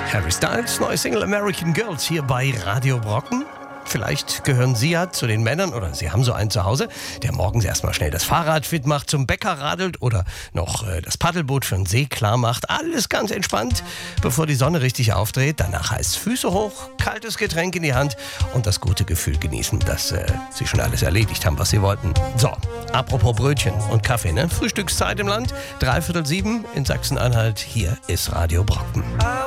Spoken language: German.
Harry Styles, neue Single American Girls hier bei Radio Brocken. Vielleicht gehören Sie ja zu den Männern oder Sie haben so einen zu Hause, der morgens erstmal schnell das Fahrrad fit macht, zum Bäcker radelt oder noch das Paddelboot für den See klar macht. Alles ganz entspannt, bevor die Sonne richtig aufdreht. Danach heißt Füße hoch, kaltes Getränk in die Hand und das gute Gefühl genießen, dass Sie schon alles erledigt haben, was Sie wollten. So, apropos Brötchen und Kaffee, ne? Frühstückszeit im Land, 6:45 in Sachsen-Anhalt. Hier ist Radio Brocken.